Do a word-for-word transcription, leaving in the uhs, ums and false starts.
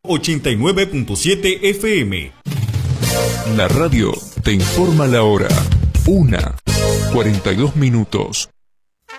ochenta y nueve punto siete F M. La radio te informa la hora. Una, cuarenta y dos minutos.